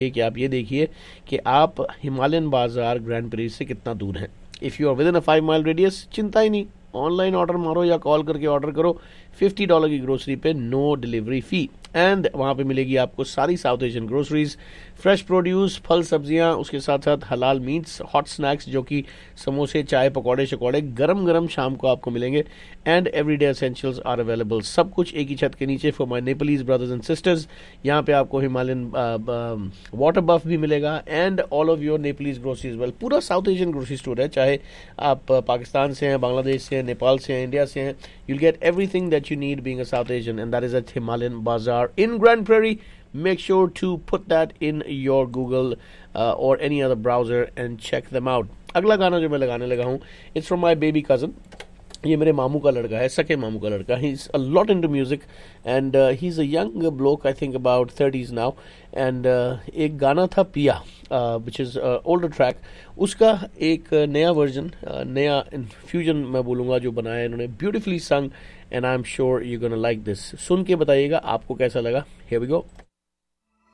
कि आप ये देखिए कि आप हिमालयन बाजार ग्रैंड प्रेरी से कितना दूर हैं। If you are with in a 5 mile radius, चिंता ही नहीं, ऑनलाइन ऑर्डर मारो या कॉल करके ऑर्डर करो। $50 की ग्रोसरी पे नो डिलीवरी फी, एंड वहाँ पे मिलेगी आपको सारी south Asian groceries, fresh produce, फल सब्जियाँ, उसके साथ साथ हलाल मीट्स, हॉट स्नैक्स जो कि समोसे, चाय, पकौड़े शकौड़े गरम गरम शाम को आपको मिलेंगे, and everyday essentials are available. सब कुछ एक ही छत के नीचे for my Nepalese brothers and sisters. यहाँ पे आपको हिमालयन वाटर बफ भी मिलेगा and all of your Nepalese groceries well. पूरा साउथ एशियन ग्रोसरी स्टोर है, चाहे आप पाकिस्तान से हैं, बांग्लादेश से हैं, नेपाल से हैं, इंडिया से हैं, you'll get everything that you need being a South Asian, and that is at Himalayan Bazaar in Grand Prairie. Make sure to put that in your Google or any other browser and check them out. अगला गाना जो मैं लगाने लगा हूँ, it's from my baby cousin. ये मेरे मामू का लड़का है, सके मामू का लड़का। He is a lot into music and he is a young block, I think about 30s now. And एक गाना था पिया, विच इज़ ओल्डर ट्रैक, उसका एक नया वर्जन, नया इन्फ्यूजन मैं बोलूँगा जो बनाया इन्होंने, ब्यूटिफुली संग, and I am sure you gonna like this. सुन के बताइएगा आपको कैसा लगा। Here we go.